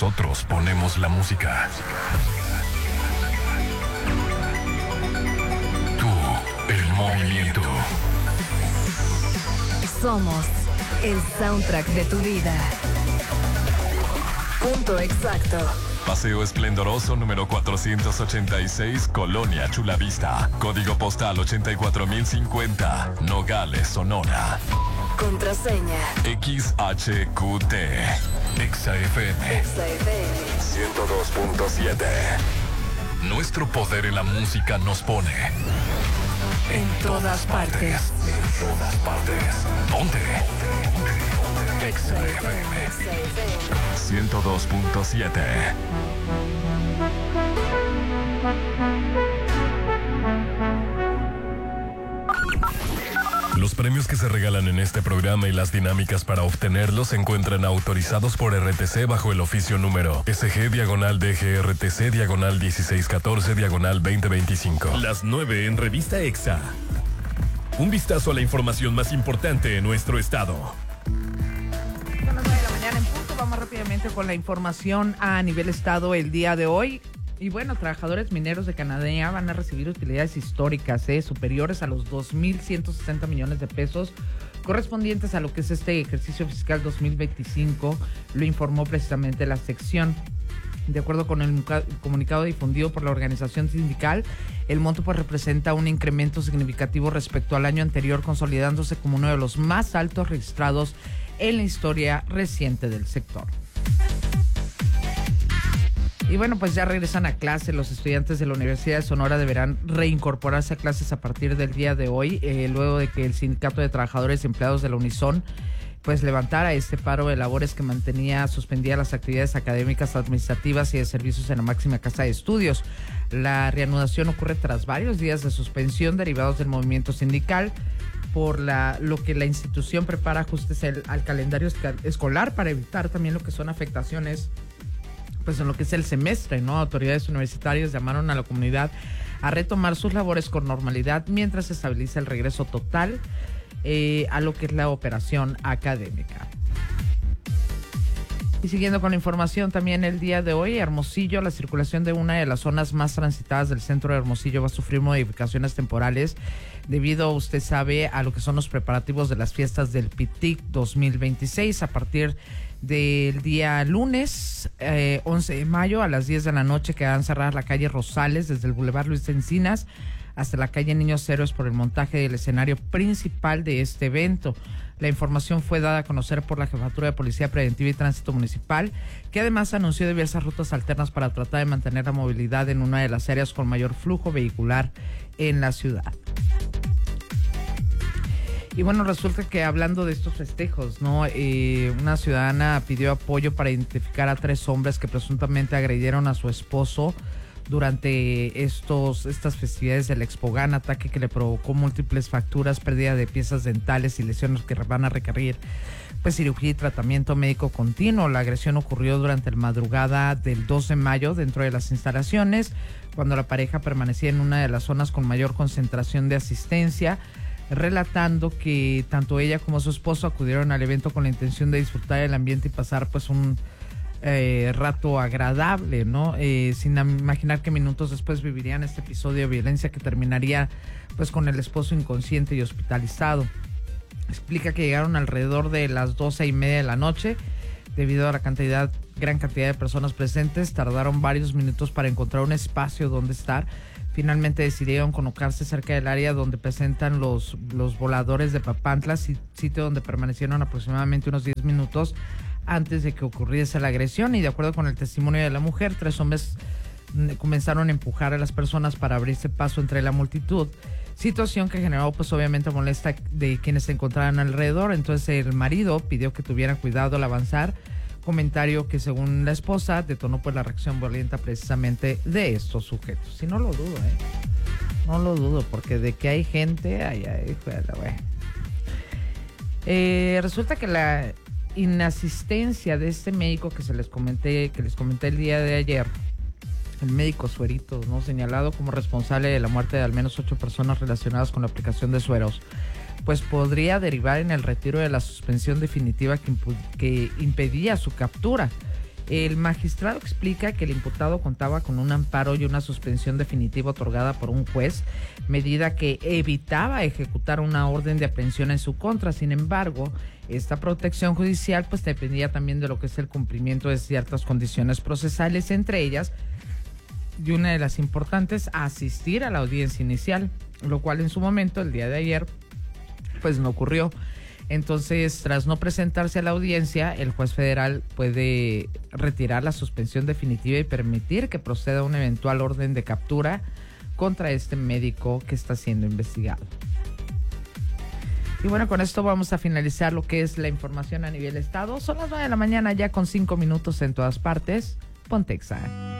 Nosotros ponemos la música. Tú, el movimiento. Somos el soundtrack de tu vida. Punto exacto. Paseo Esplendoroso número 486, Colonia Chulavista. Código postal 84050, Nogales, Sonora. Contraseña XHQT. XFM 102.7. Nuestro poder en la música nos pone en todas partes. En todas partes. ¿Dónde? XFM 102.7. Los premios que se regalan en este programa y las dinámicas para obtenerlos se encuentran autorizados por RTC bajo el oficio número SG-DGRTC/1614/2025. Las 9 en Revista EXA. Un vistazo a la información más importante en nuestro estado. Son las 9 de la mañana en punto. Vamos rápidamente con la información a nivel estado el día de hoy. Y bueno, trabajadores mineros de Canadá van a recibir utilidades históricas superiores a los 2.160 millones de pesos correspondientes a lo que es este ejercicio fiscal 2025, lo informó precisamente la sección. De acuerdo con el comunicado difundido por la organización sindical, el monto pues representa un incremento significativo respecto al año anterior, consolidándose como uno de los más altos registrados en la historia reciente del sector. Y bueno, pues ya regresan a clase. Los estudiantes de la Universidad de Sonora deberán reincorporarse a clases a partir del día de hoy, luego de que el Sindicato de Trabajadores y Empleados de la Unison pues levantara este paro de labores que mantenía suspendidas las actividades académicas, administrativas y de servicios en la máxima casa de estudios. La reanudación ocurre tras varios días de suspensión derivados del movimiento sindical, por lo que la institución prepara ajustes al calendario escolar para evitar también lo que son afectaciones pues en lo que es el semestre, ¿no? Autoridades universitarias llamaron a la comunidad a retomar sus labores con normalidad mientras se estabiliza el regreso total a lo que es la operación académica. Y siguiendo con la información, también el día de hoy, Hermosillo, la circulación de una de las zonas más transitadas del centro de Hermosillo va a sufrir modificaciones temporales debido, usted sabe, a lo que son los preparativos de las fiestas del PITIC 2026 a partir del día lunes 11 de mayo a las 10 de la noche quedarán cerradas la calle Rosales desde el Boulevard Luis Encinas hasta la calle Niños Héroes por el montaje del escenario principal de este evento. La información fue dada a conocer por la Jefatura de Policía Preventiva y Tránsito Municipal, que además anunció diversas rutas alternas para tratar de mantener la movilidad en una de las áreas con mayor flujo vehicular en la ciudad. Y bueno, resulta que hablando de estos festejos, ¿no? Una ciudadana pidió apoyo para identificar a 3 hombres que presuntamente agredieron a su esposo durante estas festividades del Expogan, ataque que le provocó múltiples fracturas, pérdida de piezas dentales y lesiones que van a requerir pues cirugía y tratamiento médico continuo. La agresión ocurrió durante la madrugada del 2 de mayo dentro de las instalaciones, cuando la pareja permanecía en una de las zonas con mayor concentración de asistencia, relatando que tanto ella como su esposo acudieron al evento con la intención de disfrutar del ambiente y pasar pues un rato agradable, ¿no? Sin imaginar que minutos después vivirían este episodio de violencia que terminaría pues con el esposo inconsciente y hospitalizado. Explica que llegaron alrededor de las 12:30 de la noche. Debido a la gran cantidad de personas presentes, tardaron varios minutos para encontrar un espacio donde estar. Finalmente decidieron colocarse cerca del área donde presentan los voladores de Papantla, sitio donde permanecieron aproximadamente unos 10 minutos antes de que ocurriese la agresión. Y de acuerdo con el testimonio de la mujer, 3 hombres comenzaron a empujar a las personas para abrirse paso entre la multitud, situación que generó pues obviamente molestia de quienes se encontraban alrededor. Entonces el marido pidió que tuvieran cuidado al avanzar, comentario que según la esposa detonó pues la reacción violenta precisamente de estos sujetos. Y no lo dudo, no lo dudo, porque de que hay gente, resulta que la inasistencia de este médico que les comenté el día de ayer, el médico Suerito, ¿no? Señalado como responsable de la muerte de al menos 8 personas relacionadas con la aplicación de sueros, pues podría derivar en el retiro de la suspensión definitiva que impedía su captura. El magistrado explica que el imputado contaba con un amparo y una suspensión definitiva otorgada por un juez, medida que evitaba ejecutar una orden de aprehensión en su contra. Sin embargo, esta protección judicial pues dependía también de lo que es el cumplimiento de ciertas condiciones procesales, entre ellas, y una de las importantes, asistir a la audiencia inicial, lo cual en su momento, el día de ayer, pues no ocurrió. Entonces, tras no presentarse a la audiencia, el juez federal puede retirar la suspensión definitiva y permitir que proceda una eventual orden de captura contra este médico que está siendo investigado. Y bueno, con esto vamos a finalizar lo que es la información a nivel estado. Son las 9 de la mañana ya con 5 minutos en todas partes. Ponte Exa.